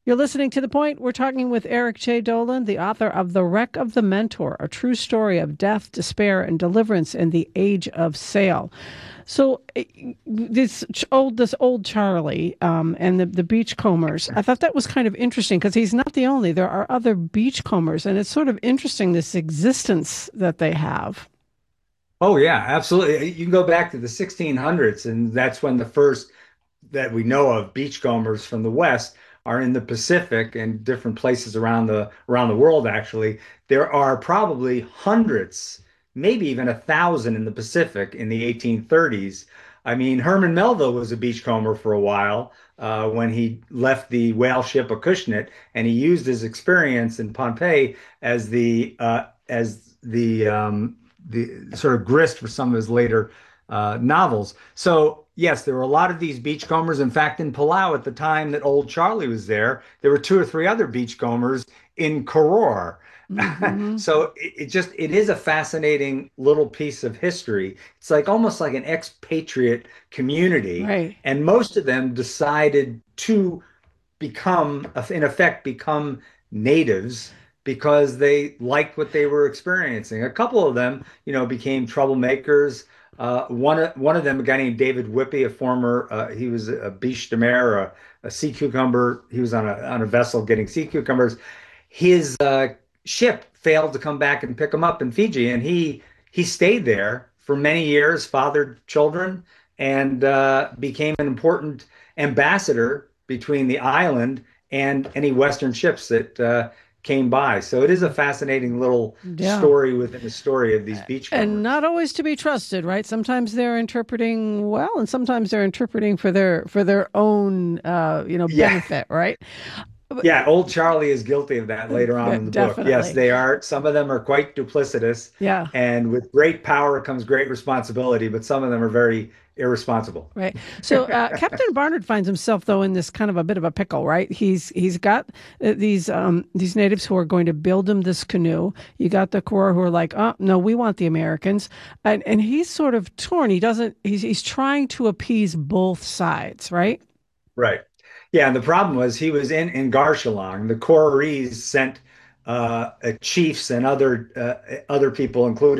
You're listening to The Point. We're talking with Eric J. Dolan, the author of The Wreck of the Mentor, a true story of death, despair, and deliverance in the age of sail. So this old Charlie and the beachcombers, I thought that was kind of interesting because he's not the only. There are other beachcombers, and it's sort of interesting this existence that they have. Oh yeah, absolutely. You can go back to the 1600s, and that's when the first that we know of beachcombers from the West are in the Pacific and different places around the world. Actually, there are probably hundreds, maybe even 1,000 in the Pacific in the 1830s. I mean, Herman Melville was a beachcomber for a while when he left the whale ship Acushnet, and he used his experience in Pompeii as the sort of grist for some of his later novels. So yes, there were a lot of these beachcombers. In fact, in Palau at the time that Old Charlie was there were two or three other beachcombers in Koror. Hmm. So it is a fascinating little piece of history. It's like almost like an expatriate community, Right. and most of them decided to in effect, become natives because they liked what they were experiencing. A couple of them, became troublemakers. One of them, a guy named David Whippy, he was a biche de mer, a sea cucumber. He was on a vessel getting sea cucumbers. His ship failed to come back and pick him up in Fiji, and he stayed there for many years, fathered children, and became an important ambassador between the island and any Western ships that came by. So it is a fascinating little Yeah. story within the story of these And beachcombers. not always to be trusted, right? Sometimes they're interpreting well, and sometimes they're interpreting for their own, Yeah, benefit, right? But, yeah. Old Charlie is guilty of that later on in the book. Yes, definitely, they are. Some of them are quite duplicitous, yeah. and with great power comes great responsibility. But some of them are very irresponsible. Right. So Captain Barnard finds himself though in this kind of a bit of a pickle, right? He's got these natives who are going to build him this canoe. You got the Koror who are like, oh no, we want the Americans, and he's sort of torn. He doesn't. He's trying to appease both sides, right? Right. Yeah, and the problem was he was in Garshalong. The Corries sent chiefs and other people, including